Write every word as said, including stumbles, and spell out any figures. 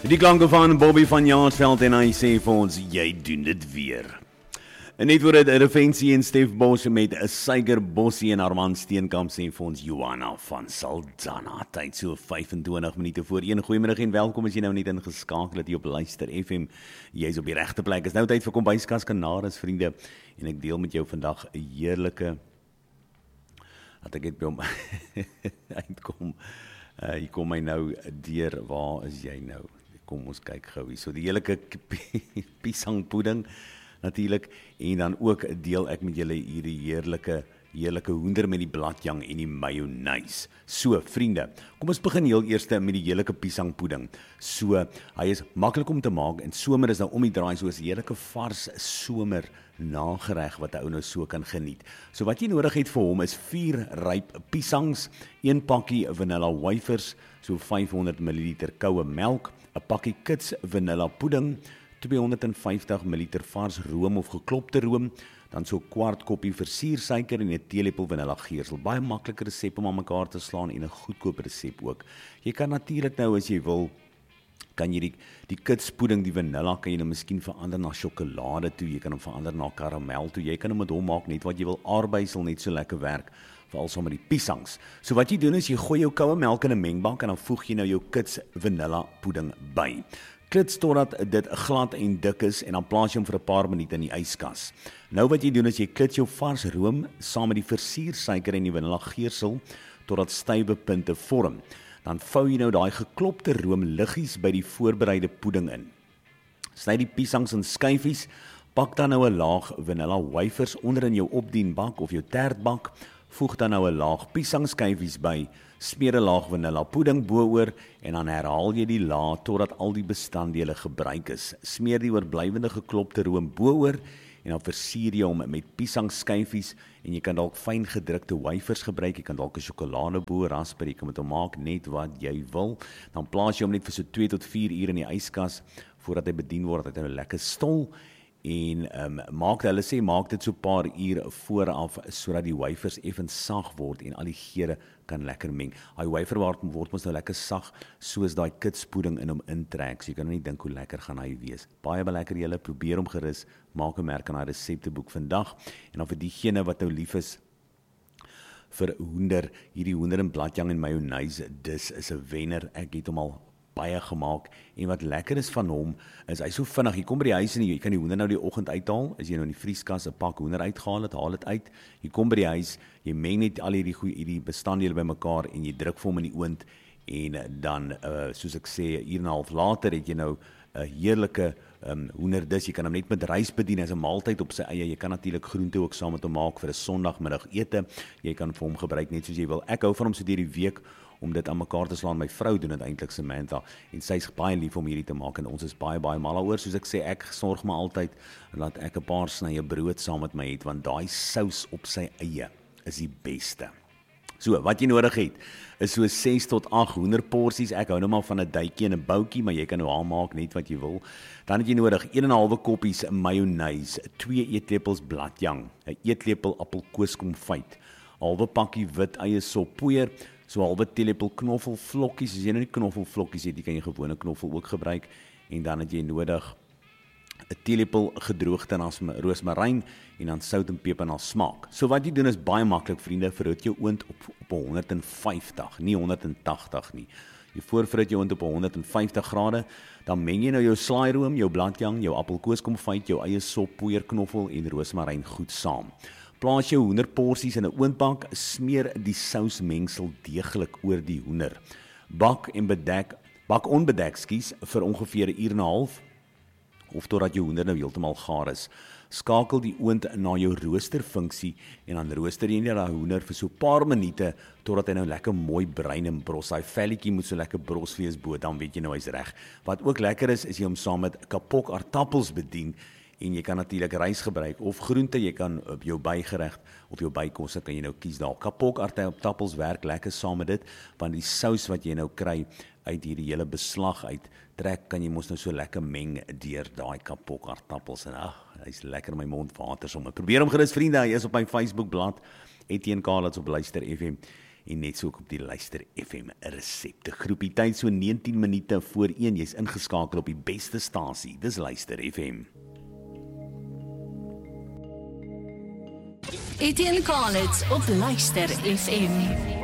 Die klanke van Bobby van Jaarsveld en hy sê vir ons, jy doen dit weer. En net voor dit, Revensie en Stef Bos met 'n Suiker Bossie en Armand Steenkamp sê vir ons Johanna van Saldanha. Tyd so vyfentwintig minute voor een. Goeiemiddag en welkom as jy nou net ingeskakel het hier op Luister F M. Jy's op die regte plek. Is nou tyd vir Kombuiskas Kanaris, vriende. En ek deel met jou vandag 'n heerlike dat ek dit by hom uitkom. Uh, hier kom my nou deur, waar is jy nou? Kom ons kyk gou hier. So die heerlike piesangpudding natuurlik, en dan ook deel ek met julle hierdie heerlike heerlike hoender met die bladjang en die mayonnaise. So, vriende, kom ons begin heel eers met die heerlike piesangpudding. So, hy is maklik om te maak en somer is nou om die draai, so is heerlike vars somer nagereg wat 'n ou nou so kan geniet. So wat jy nodig het vir hom is vier ryp piesangs, een pakkie vanilla wafers, so vyfhonderd milliliter koue melk, 'n pakkie Kits vanilla pudding, tweehonderdvyftig milliliter vars room of geklopte room, dan so 'n kwart koppie versiersuiker en 'n teelepel vanilla geursel. Baie maklike resep om aan mekaar te slaan en 'n goedkoop resep ook. Jy kan natuurlik nou as jy wil, kan jy die, die Kits pudding, die vanilla, kan jy nou miskien verander na sjokolade toe, jy kan hom verander na karamel toe, jy kan hom met hom maak net wat jy wil, aardbei sal net so lekker werk, veral saam met die piesangs. So wat jy doen is, jy gooi jou koue melk in 'n mengbak en dan voeg jy nou jou Kits vanilla pudding by. Klits totdat dit glad en dik is en dan plaas jy hom vir 'n paar minute in die yskas. Nou wat jy doen is, jy klits jou vars room saam met die versiersuiker en die vanilla geursel totdat stywe punte vorm. Dan vou jy nou daai geklopte room liggies by die voorbereide pudding in. Sny die piesangs in skyfies, pak dan nou 'n laag vanilla wafers onder in jou opdienbak of jou tertbak, voeg dan nou 'n laag piesangskyfies by, smeer 'n laag vanilla pudding bo-oor en dan herhaal jy die laag totdat al die bestanddele gebruik is. Smeer die oorblywende geklopte room bo-oor en dan versier jy hom met piesangskyfies en jy kan dalk fyn gedrukte wafers gebruik, jy kan dalk 'n sjokolade bo rasper, jy kan met hom maak net wat jy wil. Dan plaas jy hom net vir so twee tot vier ure in die yskas voordat hy bedien word, dat hy nou lekker stol. En um, maak, hulle sê, maak dit so 'n paar uur vooraf, sodat die wafers effens sag word en al die geure kan lekker meng. Hy wafer word, word ons nou lekker sag, soos daai Kits pudding in hom intrek, so jy kan nie dink hoe lekker gaan hy wees. Baie lekker julle, probeer hom gerus, maak 'n merk aan daai resepteboek vandag, en dan vir diegene wat nou lief is vir hoender, hierdie hoender en bladjang en mayonnaise, dis is 'n wenner, ek het hom al baie gemaak, en wat lekker is van hom, is hy so vinnig, jy kom by die huis en jy kan die hoender nou die oggend uithaal, as jy nou in die vrieskas 'n pak hoender uitgehaal het, haal dit uit, jy kom by die huis, jy meng net al hierdie goeie, hierdie bestanddele by mekaar, en jy druk vir hom in die oond, en dan, uh, soos ek sê, uur en 'n half later, het jy nou 'n heerlike um, hoenderdis, jy kan hom net met rys bedien, as 'n maaltyd op sy eie, jy kan natuurlik groente ook saam met hom maak, vir 'n sondagmiddag ete, jy kan vir hom gebruik net soos jy wil. Ek hou van hom so deur die week, om dit aan mekaar te slaan. My vrou doen dit eintlik, Samantha, en sy is baie lief om hierdie te maak, en ons is baie, baie mal daaroor. Soos ek sê, ek sorg maar altyd, dat ek 'n paar snye brood saam met my het, want daai sous op sy eie is die beste. So, wat jy nodig het, is so ses tot agt hoenderporsies, ek hou nou maar van 'n duitjie en 'n boutjie, maar jy kan nou haar maak net wat jy wil. Dan het jy nodig een en 'n halwe koppies mayonnaise, twee eetlepels bladjang, 'n eetlepel appelkoeskonfyt, halwe pakkie wit eie sop poeier, so halwe teelepel knoffelvlokkies, as jy nou nie knoffelvlokkies het, jy kan jy gewone knoffel ook gebruik, en dan het jy nodig 'n teelepel gedroogde roosmaryn, en dan sout en peper na smaak. So wat jy doen is baie maklik, vriende, verhoed jou oond op, op honderd vyftig, nie honderd tagtig nie. Jy voorverhit jou oond op honderd vyftig grade, dan meng jy nou jou slaairoom, jou bladjang, jou appelkoeskonfyt, jou eie sop, poeier, knoffel en roosmaryn goed saam. Plaas jou hoenderporsies in 'n oondbak, smeer die sousmengsel deeglik oor die hoender. Bak en bedek, bak onbedek, skies, vir ongeveer 'n uur en 'n half, of totdat jou hoender nou heeltemal gaar is. Skakel die oond na jou roosterfunksie, en dan rooster jy net daai hoender vir so 'n paar minute, totdat hy nou lekker mooi bruin en bros. Daai velletjie moet so lekker bros wees bo, dan weet jy nou hy's reg. Wat ook lekker is, is jy hom saam met kapok aardappels bedien, en jy kan natuurlik rys gebruik, of groente, jy kan op jou bygeregd, of jou bykosse kan jy nou kies daar. Kapok aardappels werk lekker saam met dit, want die sous wat jy nou kry, uit hierdie hele beslag uit, trek, kan jy mos nou so lekker meng deur daai kapok aardappels, en ag, hy's lekker in my mond water sommer. Probeer hom gerus, vriende, hy is op my Facebookblad, Etienne Karlitz op Luister F M, en net so ook op die Luister F M resepte groepie. Tyd so negentien minute voor een, jy's ingeskakel op die beste stasie, dis Luister F M. Etienne Collins op Luister F M.